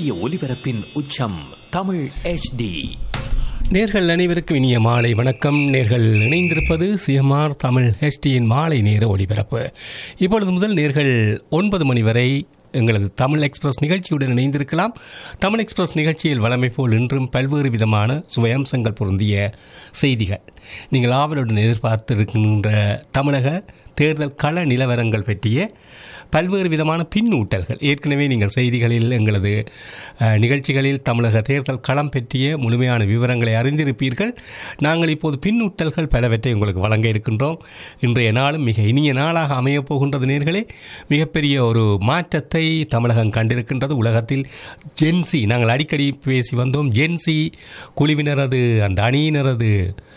ஒலிபரப்பின் உச்சம் தமிழ் HD. நேர்கள் அனைவருக்கும் இனிய மாலை வணக்கம். நேர்கள் இணைந்திருப்பது சிஎம்ஆர் தமிழ் HDயின் மாலை நேர ஒலிபரப்பு. இப்பொழுது முதல் நேர்கள் 9 மணி வரை எங்களது தமிழ் எக்ஸ்பிரஸ் நிகழ்ச்சியுடன் இணைந்திருக்கலாம். தமிழ் எக்ஸ்பிரஸ் நிகழ்ச்சியில் வழமை போல் இன்றும் பல்வேறு விதமான சுவையம்சங்கள் பொருந்திய செய்திகள், நீங்கள் ஆவலுடன் எதிர்பார்த்திருக்கின்ற தமிழக தேர்தல் கள நிலவரங்கள் பற்றிய பல்வேறு விதமான பின்னூட்டல்கள், ஏற்கனவே நீங்கள் செய்திகளில் எங்களது நிகழ்ச்சிகளில் தமிழக தேர்தல் களம் பற்றிய முழுமையான விவரங்களை அறிந்திருப்பீர்கள். நாங்கள் இப்போது பின்னூட்டல்கள் பலவற்றை உங்களுக்கு வழங்க இருக்கின்றோம். இன்றைய நாளும் மிக இனிய நாளாக அமையப் போகின்றது. நேர்களே, மிகப்பெரிய ஒரு மாற்றத்தை தமிழகம் கண்டிருக்கின்றது. உலகத்தில் ஜென்சி, நாங்கள் அடிக்கடி பேசி வந்தோம், ஜென்சி குழுவினரது அந்த அணியினரது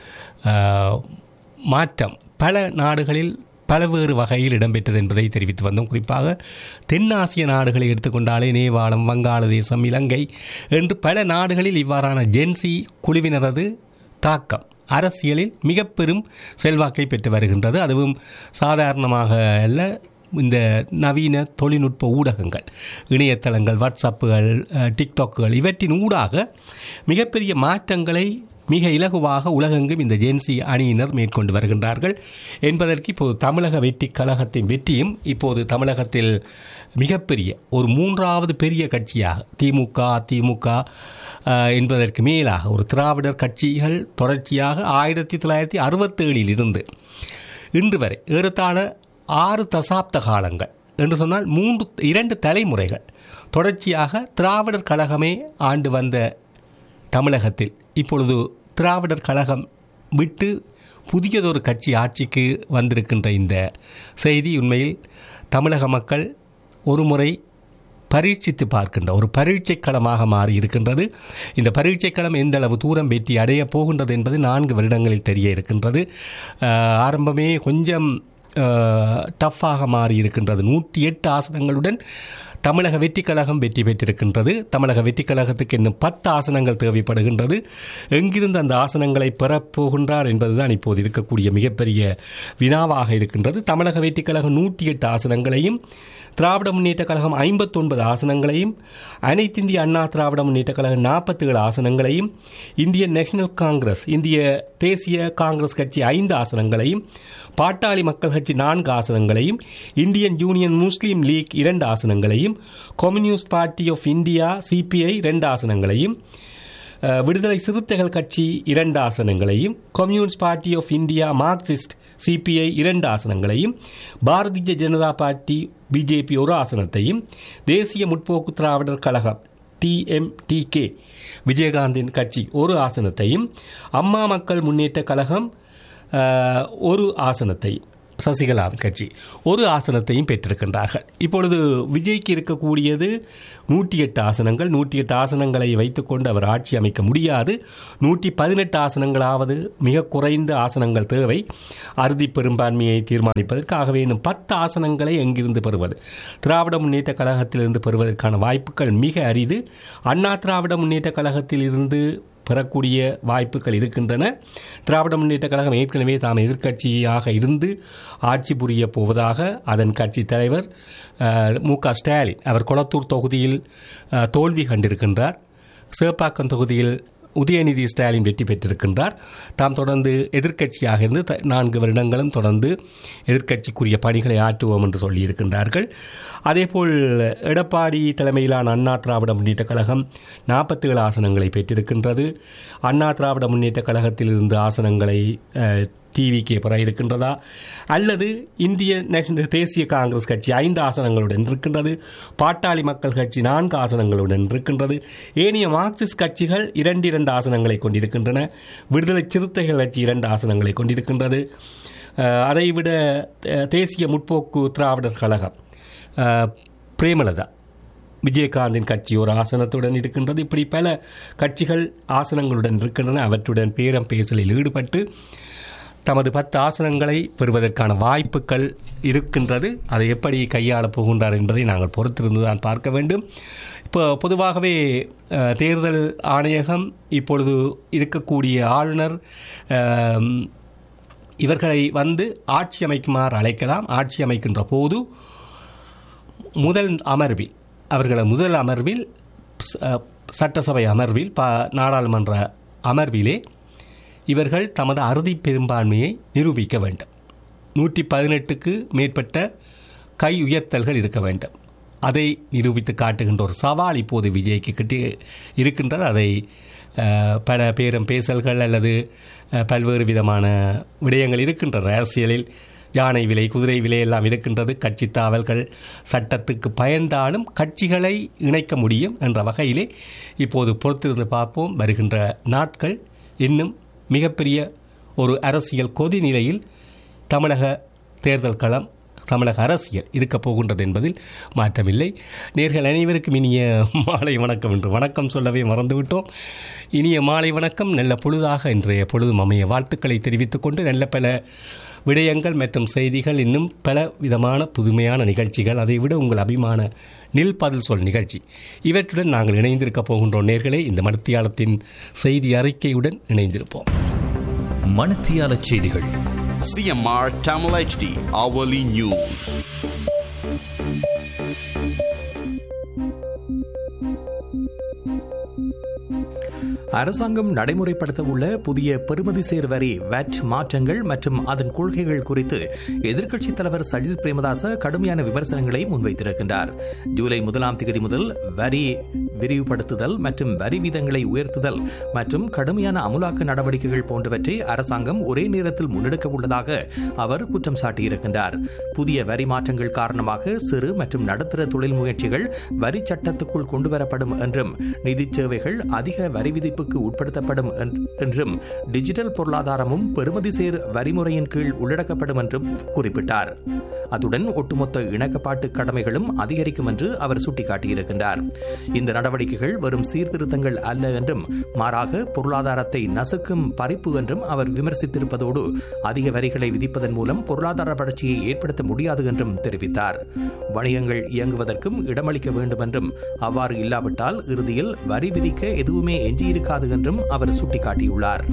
மாற்றம் பல நாடுகளில் பல்வேறு வகையில் இடம்பெற்றது என்பதை தெரிவித்து வந்தோம். குறிப்பாக தென்னாசிய நாடுகளை எடுத்துக்கொண்டாலே நேபாளம், வங்காளதேசம், இலங்கை என்று பல நாடுகளில் இவ்வாறான ஜென்சி குழுவினரது தாக்கம் அரசியலில் மிக பெரும் செல்வாக்கை பெற்று வருகின்றது. அதுவும் சாதாரணமாக அல்ல, இந்த நவீன தொழில்நுட்ப ஊடகங்கள், இணையதளங்கள், வாட்ஸ்அப்புகள், டிக்டாக்குகள் இவற்றின் ஊடாக மிகப்பெரிய மாற்றங்களை மிக இலகுவாக உலகெங்கும் இந்த ஜென்சி அணியினர் மேற்கொண்டு வருகின்றார்கள் என்பதற்கு இப்போது தமிழக வெற்றி கழகத்தின் வெற்றியும் இப்போது தமிழகத்தில் மிகப்பெரிய ஒரு மூன்றாவது பெரிய கட்சியாக அதிமுக என்பதற்கு மேலாக ஒரு திராவிடர் கட்சிகள் தொடர்ச்சியாக 1967 இருந்து இன்று வரை ஏறத்தாழ 6 தசாப்த காலங்கள் என்று சொன்னால் 2 தலைமுறைகள் தொடர்ச்சியாக திராவிடர் கழகமே ஆண்டு வந்த தமிழகத்தில் இப்பொழுது திராவிடர் கழகம் விட்டு புதியதொரு கட்சி ஆட்சிக்கு வந்திருக்கின்ற இந்த செய்தி உண்மையில் தமிழக மக்கள் ஒரு முறை பரீட்சித்து பார்க்கின்ற ஒரு பரீட்சை களமாக மாறி இருக்கின்றது. இந்த பரீட்சை களம் எந்த அளவு தூரம் வெற்றி அடையப் போகின்றது என்பது 4 வருடங்களில் தெரிய இருக்கின்றது. ஆரம்பமே கொஞ்சம் டஃப்பாக மாறி இருக்கின்றது. 108 ஆசனங்களுடன் தமிழக வெற்றி கழகம் வெற்றி பெற்றிருக்கின்றது. தமிழக வெற்றி கழகத்துக்கு இன்னும் 10 ஆசனங்கள் தேவைப்படுகின்றது. எங்கிருந்து அந்த ஆசனங்களை பெறப்போகின்றார் என்பதுதான் இப்போது இருக்கக்கூடிய மிகப்பெரிய வினாவாக இருக்கின்றது. தமிழக வெற்றி கழகம் 108 ஆசனங்களையும், திராவிட முன்னேற்ற கழகம் 59 ஆசனங்களையும், அனைத்து இந்திய அண்ணா திராவிட முன்னேற்ற கழகம் 47 ஆசனங்களையும், இந்தியன் நேஷனல் காங்கிரஸ், இந்திய தேசிய காங்கிரஸ் கட்சி 5 ஆசனங்களையும், பாட்டாளி மக்கள் கட்சி 4 ஆசனங்களையும், Indian union Muslim league 2 ஆசனங்களையும், communist party of India CPI 2 ஆசனங்களையும், விடுதலை சிறுத்தைகள் கட்சி 2 ஆசனங்களையும், communist party of India Marxist CPI 2 ஆசனங்களையும், Bharatiya Janata party BJP 1 ஆசனத்தையும், தேசிய முற்போக்கு திராவிடர் கழகம் TMTK விஜயகாந்தின் கட்சி 1 ஆசனத்தையும், அம்மா மக்கள் முன்னேற்ற கழகம் 1 ஆசனத்தையும், சசிகலாவின் கட்சி 1 ஆசனத்தையும் பெற்றிருக்கின்றார்கள். இப்பொழுது விஜய்க்கு இருக்கக்கூடியது 108 ஆசனங்கள். 108 ஆசனங்களை வைத்துக்கொண்டு அவர் ஆட்சி அமைக்க முடியாது. 118 ஆசனங்களாவது மிக குறைந்த ஆசனங்கள் தேவை அறுதி பெரும்பான்மையை தீர்மானிப்பதற்காகவே. இன்னும் 10 ஆசனங்களை எங்கிருந்து பெறுவது? திராவிட முன்னேற்ற கழகத்திலிருந்து பெறுவதற்கான வாய்ப்புகள் மிக அரிது. அண்ணா திராவிட முன்னேற்ற கழகத்தில் இருந்து பெறக்கூடிய வாய்ப்புகள் இருக்கின்றன. திராவிட முன்னேற்ற கழகம் ஏற்கனவே தாம் எதிர்க்கட்சியாக இருந்து ஆட்சி புரிய போவதாக அதன் கட்சி தலைவர் மு.க. ஸ்டாலின் அவர் கொளத்தூர் தொகுதியில் தோல்வி கண்டிருக்கின்றார். சேப்பாக்கம் தொகுதியில் உதயநிதி ஸ்டாலின் வெற்றி பெற்றிருக்கின்றார். தாம் தொடர்ந்து எதிர்க்கட்சியாக இருந்து 4 வருடங்களும் தொடர்ந்து எதிர்க்கட்சிக்குரிய பணிகளை ஆற்றுவோம் என்று சொல்லியிருக்கின்றார்கள். அதேபோல் எடப்பாடி தலைமையிலான அண்ணா திராவிட முன்னேற்ற கழகம் 47 ஆசனங்களை பெற்றிருக்கின்றது. அண்ணா திராவிட முன்னேற்ற கழகத்தில் இருந்து ஆசனங்களை டிவிக்கு பெற இருக்கின்றதா, அல்லது இந்திய நேஷனல் தேசிய காங்கிரஸ் கட்சி 5 ஆசனங்களுடன் இருக்கின்றது, பாட்டாளி மக்கள் கட்சி 4 ஆசனங்களுடன் இருக்கின்றது, ஏனைய மார்க்சிஸ்ட் கட்சிகள் 2 ஆசனங்களை கொண்டிருக்கின்றன, விடுதலை சிறுத்தைகள் கட்சி 2 ஆசனங்களை கொண்டிருக்கின்றது, அதைவிட தேசிய முற்போக்கு திராவிடர் கழகம் பிரேமலதா விஜயகாந்தின் கட்சி 1 ஆசனத்துடன் இருக்கின்றது. இப்படி பல கட்சிகள் ஆசனங்களுடன் இருக்கின்றன. அவற்றுடன் பேரம் பேசலில் ஈடுபட்டு தமது 10 ஆசனங்களை பெறுவதற்கான வாய்ப்புகள் இருக்கின்றது. அதை எப்படி கையாளப் போகின்றார் என்பதை நாங்கள் பொறுத்திருந்து தான் பார்க்க வேண்டும். இப்போ பொதுவாகவே தேர்தல் ஆணையகம் இப்பொழுது இருக்கக்கூடிய ஆளுநர் இவர்களை வந்து ஆட்சி அமைக்குமாறு அழைக்கலாம். ஆட்சி அமைக்கின்ற போது முதல் அமர்வில் சட்டசபை அமர்வில் நாடாளுமன்ற அமர்விலே இவர்கள் தமது அறுதி பெரும்பான்மையை நிரூபிக்க வேண்டும். 118க்கு மேற்பட்ட கை உயர்த்தல்கள் இருக்க வேண்டும். அதை நிரூபித்து காட்டுகின்ற ஒரு சவால் இப்போது விஜய்க்கு கிட்டி இருக்கின்றது. அதை பல பேரம் பேசல்கள் அல்லது பல்வேறு விதமான விடயங்கள் இருக்கின்றன. அரசியலில் யானை விலை, குதிரை விலை எல்லாம் இருக்கின்றது. கட்சி தாவல்கள் சட்டத்துக்கு பயந்தாலும் கட்சிகளை இணைக்க முடியும் என்ற வகையிலே இப்போது பொறுத்திருந்து பார்ப்போம். வருகின்ற நாட்கள் இன்னும் மிகப்பெரிய ஒரு அரசியல் கொதி நிலையில் தமிழக தேர்தல் களம், தமிழக அரசியல் இருக்கப் போகின்றது என்பதில் மாற்றமில்லை. நேர்கள் அனைவருக்கும் இனிய மாலை வணக்கம் என்று வணக்கம் சொல்லவே மறந்துவிட்டோம். இனிய மாலை வணக்கம். நல்ல பொழுதாக இன்றைய பொழுதும் அமைய வாழ்த்துக்களை தெரிவித்துக் கொண்டு நல்ல பல விடயங்கள் மற்றும் செய்திகள், இன்னும் பல விதமான புதுமையான நிகழ்ச்சிகள், அதை விட உங்கள் அபிமான நில் பதில் சொல் நிகழ்ச்சி, இவற்றுடன் நாங்கள் இணைந்திருக்கப் போகின்றோம். நேர்களே, இந்த மணித்தியாலத்தின் செய்தி அறிக்கையுடன் இணைந்திருப்போம். மணித்தியால செய்திகள். CMR Tamil HD Hourly News. அரசாங்கம் நடைமுறைப்படுத்த உள்ள புதிய பெறுமதி சேர் வரி வாட் மாற்றங்கள் மற்றும் அதன் கொள்கைகள் குறித்து எதிர்க்கட்சித் தலைவர் சஜித் பிரேமதாச கடுமையான விமர்சனங்களை முன்வைத்திருக்கின்றார். ஜூலை 1ஆம் தேதி முதல் வரி விரிவுபடுத்துதல் மற்றும் வரி வீதங்களை உயர்த்துதல் மற்றும் கடுமையான அமுலாக்க நடவடிக்கைகள் போன்றவற்றை அரசாங்கம் ஒரே நேரத்தில் முன்னெடுக்க உள்ளதாக அவர் குற்றம் சாட்டியிருக்கின்றார். புதிய வரி மாற்றங்கள் காரணமாக சிறு மற்றும் நடுத்தர தொழில் முயற்சிகள் வரி சட்டத்துக்குள் கொண்டுவரப்படும் என்றும், நிதி சேவைகள் அதிக வரி விதிப்புக்கு உட்படுத்தப்படும் என்றும், டிஜிட்டல் பொருளாதாரமும் பெறுமதி சேர் வரிமுறையின் கீழ் உள்ளடக்கப்படும் என்றும் குறிப்பிட்டார். அதுடன் ஒட்டுமொத்த இணக்கப்பாட்டு கடமைகளும் அதிகரிக்கும் என்று அவர் சுட்டிக்காட்டியிருக்கின்றார். இந்த நடவடிக்கைகள் வெறும் சீர்திருத்தங்கள் அல்ல என்றும், மாறாக பொருளாதாரத்தை நசுக்கும் பறிப்பு என்றும் அவர் விமர்சித்திருப்பதோடு, அதிக வரிகளை விதிப்பதன் மூலம் பொருளாதார வளர்ச்சியை ஏற்படுத்த முடியாது என்றும் தெரிவித்தார். வணிகங்கள் இயங்குவதற்கும் இடமளிக்க வேண்டும் என்றும், அவ்வாறு இல்லாவிட்டால் இறுதியில் வரி விதிக்க எதுவுமே எஞ்சியிருக்காது என்றும் அவர் சுட்டிக்காட்டியுள்ளார்.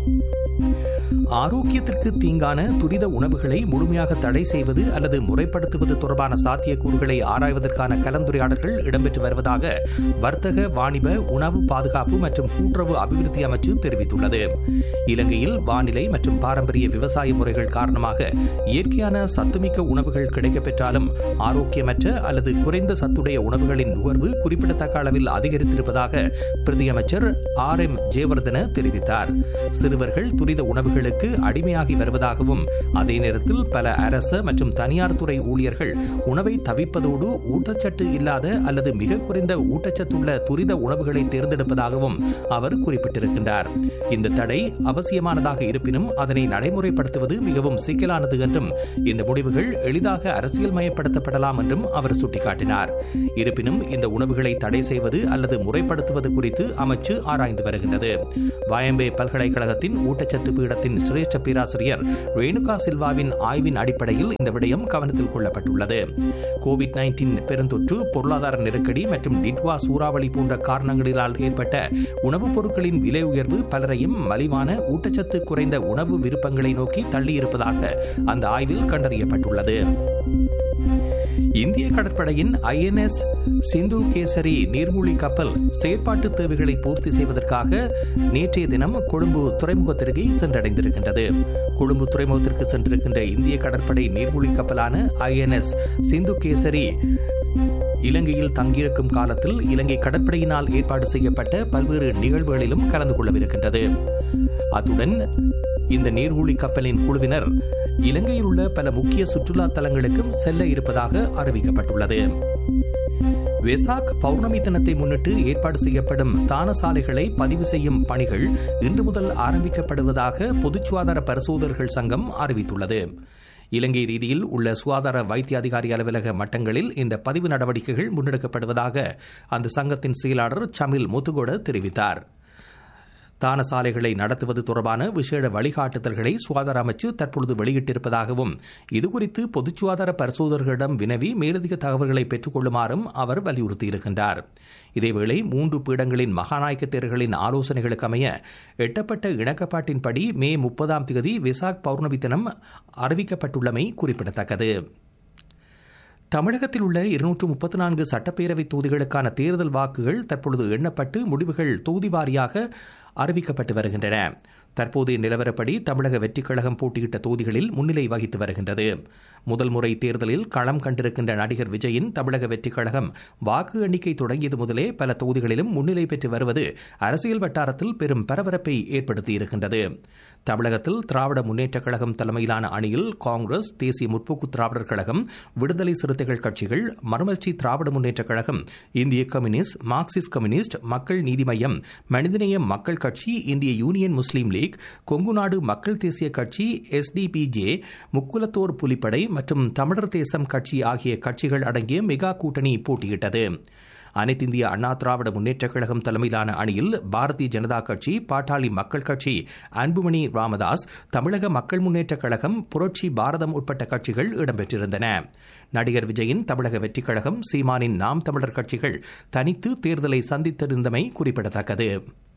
ஆரோக்கியத்திற்கு தீங்கான துரித உணவுகளை முழுமையாக தடை செய்வது அல்லது முறைப்படுத்துவது தொடர்பான சாத்தியக்கூறுகளை ஆராய்வதற்கான கலந்துரையாடல்கள் இடம்பெற்று வருவதாக வர்த்தக, வாணிப, உணவு பாதுகாப்பு மற்றும் கூட்டுறவு அபிவிருத்தி அமைச்சு தெரிவித்துள்ளது. இலங்கையில் வானிலை மற்றும் பாரம்பரிய விவசாய முறைகள் காரணமாக இயற்கையான சத்துமிக்க உணவுகள் கிடைக்கப்பெற்றாலும் ஆரோக்கியமற்ற அல்லது குறைந்த சத்துடைய உணவுகளின் நுகர்வு குறிப்பிடத்தக்க அளவில் அதிகரித்திருப்பதாக பிரதியமைச்சர் RM ஜெயவர்தன தெரிவித்தார். சிறுவர்கள் துரித உணவுகளுக்கு அடிமையாகி வருவதாகவும், அதே நேரத்தில் பல அரச மற்றும் தனியார் துறை ஊழியர்கள் உணவை தவிப்பதோடு ஊட்டச்சத்து இல்லாத அல்லது மிக குறைந்த ஊட்டச்சத்துள்ள துரித உணவுகளை தேர்ந்தெடுப்பதாகவும் அவர் குறிப்பிட்டிருக்கின்றார். இந்த தடை அவசியமானதாக இருப்பினும் அதனை நடைமுறைப்படுத்துவது மிகவும் சிக்கலானது என்றும், இந்த முடிவுகள் எளிதாக அரசியல் மயப்படுத்தப்படலாம் என்றும் அவர் சுட்டிக்காட்டினார். இருப்பினும் இந்த உணவுகளை தடை செய்வது அல்லது முறைப்படுத்துவது குறித்து அமைச்சு ஆராய்ந்து வருகின்றது. வாயம்பே பல்கலைக்கழகத்தின் ஊட்டச்சத்து பீடத்தின் சிரேஷ்ட பேராசிரியர் ரேணுகா சில்வாவின் ஆய்வின் அடிப்படையில் இந்த விடயம் கவனத்தில் கொள்ளப்பட்டுள்ளது. கோவிட்-19 பெருந்தொற்று, பொருளாதார நெருக்கடி மற்றும் டிட்வா சூறாவளி போன்ற காரணங்களினால் ஏற்பட்ட உணவுப் பொருட்களின் விலை உயர்வு பலரையும் மலிவான ஊட்டச்சத்து குறைந்த உணவு விருப்பங்களை நோக்கி தள்ளியிருப்பதாக அந்த ஆய்வில் கண்டறியப்பட்டுள்ளது. இந்திய கடற்படையின் INS சிந்து கேசரி நீர்மூழ்கி கப்பல் செயற்பாட்டு தேவைகளை பூர்த்தி செய்வதற்காக நேற்றைய தினம் கொழும்பு துறைமுகத்திற்கு சென்றடைந்திருக்கின்றது. கொழும்பு துறைமுகத்திற்கு சென்றிருக்கின்ற இந்திய கடற்படை நீர்மூழ்கி கப்பலான INS சிந்து கேசரி இலங்கையில் தங்கியிருக்கும் காலத்தில் இலங்கை கடற்படையினால் ஏற்பாடு செய்யப்பட்ட பல்வேறு நிகழ்வுகளிலும் கலந்து கொள்ளவிருக்கின்றது. அத்துடன் இந்த நீர்மூழ்கி கப்பலின் குழுவினர் இலங்கையில் உள்ள பல முக்கிய சுற்றுலா தலங்களுக்கும் செல்ல இருப்பதாக அறிவிக்கப்பட்டுள்ளது. வெசாக் பௌர்ணமி தினத்தை முன்னிட்டு ஏற்பாடு செய்யப்படும் தான சாலைகளை பதிவு செய்யும் பணிகள் இன்று முதல் ஆரம்பிக்கப்படுவதாக பொது சுகாதார பரிசோதகர்கள் சங்கம் அறிவித்துள்ளது. இலங்கை ரீதியில் உள்ள சுகாதார வைத்திய அதிகாரி அலுவலக மட்டங்களில் இந்த பதிவு நடவடிக்கைகள் முன்னெடுக்கப்படுவதாக அந்த சங்கத்தின் செயலாளர் சமில் முத்துகோட தெரிவித்தார். தான சாலைகளை நடத்துவது தொடர்பான விசேட வழிகாட்டுதல்களை சுகாதார அமைச்சு தற்பொழுது வெளியிட்டிருப்பதாகவும், இதுகுறித்து பொது சுகாதார பரிசோதகர்களிடம் வினவி மேலதிக தகவல்களை பெற்றுக் கொள்ளுமாறும் அவர் வலியுறுத்தியிருக்கின்றார். இதேவேளை 3 பீடங்களின் மகாநாயக்க தேர்களின் ஆலோசனைகளுக்கு அமைய எட்டப்பட்ட இணக்கப்பாட்டின்படி மே 30ஆம் தேதி வெசாக் பௌர்ணமி தினம் அறிவிக்கப்பட்டுள்ளமை குறிப்பிடத்தக்கது. தமிழகத்தில் உள்ள 234 சட்டப்பேரவை தொகுதிகளுக்கான தேர்தல் வாக்குகள் தற்பொழுது எண்ணப்பட்டு முடிவுகள் தொகுதி வாரியாக அறிவிக்கப்பட்டு வருகின்றன. தற்போதைய நிலவரப்படி தமிழக வெற்றிக் கழகம் போட்டியிட்ட தொகுதிகளில் முன்னிலை வகித்து வருகின்றது. முதல் முறை தேர்தலில் களம் கண்டிருக்கின்ற நடிகர் விஜயின் தமிழக வெற்றிக் கழகம் வாக்கு எண்ணிக்கை தொடங்கியது முதலே பல தொகுதிகளிலும் முன்னிலை பெற்று வருவது அரசியல் வட்டாரத்தில் பெரும் பரபரப்பை ஏற்படுத்தியிருக்கின்றது. தமிழகத்தில் திராவிட முன்னேற்றக் கழகம் தலைமையிலான அணியில் காங்கிரஸ், தேசிய முற்போக்கு திராவிடர் கழகம், விடுதலை சிறுத்தைகள் கட்சிகள், மறுமலர்ச்சி திராவிட முன்னேற்றக் கழகம், இந்திய கம்யூனிஸ்ட், மார்க்சிஸ்ட் கம்யூனிஸ்ட், மக்கள் நீதி மய்யம், மனிதநேய மக்கள் கட்சி, இந்திய யூனியன் முஸ்லீம் லீக், கொங்குநாடு மக்கள் தேசிய கட்சி, SDPJ, முக்குலத்தோர் புலிப்படை மற்றும் தமிழர் தேசம் கட்சி ஆகிய கட்சிகள் அடங்கிய மெகா கூட்டணி போட்டியிட்டது. அனைத்திந்திய அண்ணா திராவிட முன்னேற்றக் கழகம் தலைமையிலான அணியில் பாரதிய ஜனதா கட்சி, பாட்டாளி மக்கள் கட்சி, அன்புமணி ராமதாஸ், தமிழக மக்கள் முன்னேற்றக் கழகம், புரட்சி பாரதம் உட்பட்ட கட்சிகள் இடம்பெற்றிருந்தன. நடிகர் விஜயின் தமிழக வெற்றிக் கழகம், சீமானின் நாம் தமிழர் கட்சிகள் தனித்து தேர்தலை சந்தித்திருந்தமை குறிப்பிடத்தக்கது.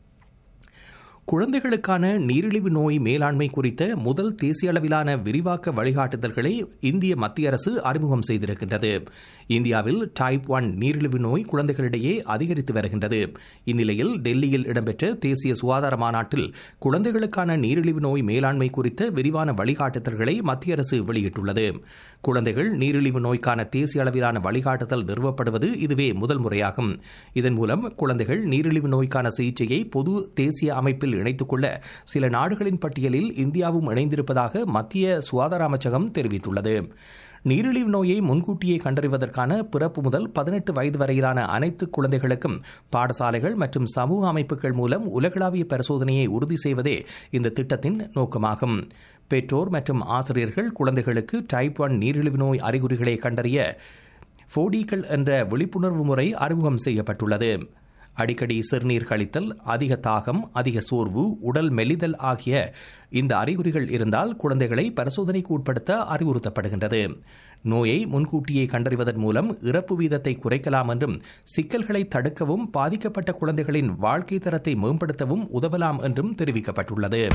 குழந்தைகளுக்கான நீரிழிவு நோய் மேலாண்மை குறித்த முதல் தேசிய அளவிலான விரிவாக்க வழிகாட்டுதல்களை இந்திய மத்திய அரசு அறிமுகம் செய்திருக்கின்றது. இந்தியாவில் டைப் 1 நீரிழிவு நோய் குழந்தைகளிடையே அதிகரித்து வருகின்றது. இந்நிலையில் டெல்லியில் இடம்பெற்ற தேசிய சுகாதார மாநாட்டில் குழந்தைகளுக்கான நீரிழிவு நோய் மேலாண்மை குறித்த விரிவான வழிகாட்டுதல்களை மத்திய அரசு வெளியிட்டுள்ளது. குழந்தைகள் நீரிழிவு நோய்க்கான தேசிய அளவிலான வழிகாட்டுதல் நிறுவப்படுவது இதுவே முதல் முறையாகும். இதன் மூலம் குழந்தைகள் நீரிழிவு நோய்க்கான சிகிச்சையை பொது தேசிய அமைப்பில் இணைத்துக் கொள்ள சில நாடுகளின் பட்டியலில் இந்தியாவும் இணைந்திருப்பதாக மத்திய சுகாதார அமைச்சகம் தெரிவித்துள்ளது. நீரிழிவு நோயை முன்கூட்டியே கண்டறிவதற்கான பிறப்பு முதல் 18 வயது வரையிலான அனைத்து குழந்தைகளுக்கும் பாடசாலைகள் மற்றும் சமூக அமைப்புகள் மூலம் உலகளாவிய பரிசோதனையை உறுதி செய்வதே இந்த திட்டத்தின் நோக்கமாகும். பெற்றோர் மற்றும் ஆசிரியர்கள் குழந்தைகளுக்கு டைப் 1 நீரிழிவு நோய் அறிகுறிகளை கண்டறிய ஃபோடிகள் என்ற விழிப்புணர்வு முறை அறிமுகம் செய்யப்பட்டுள்ளது. அடிக்கடி சிறுநீர் கழித்தல், அதிக தாகம், அதிக சோர்வு, உடல் மெலிதல் ஆகிய இந்த அறிகுறிகள் இருந்தால் குழந்தைகளை பரிசோதனைக்கு உட்படுத்த அறிவுறுத்தப்படுகின்றது. நோயை முன்கூட்டியே கண்டறிவதன் மூலம் இறப்பு வீதத்தை குறைக்கலாம் என்றும் சிக்கல்களை தடுக்கவும் பாதிக்கப்பட்ட குழந்தைகளின் வாழ்க்கை தரத்தை மேம்படுத்தவும் உதவலாம் என்றும் தெரிவிக்கப்பட்டுள்ளது.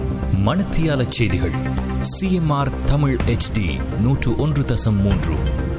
மணத்தியால செய்திகள் CMR தமிழ் HD 101.3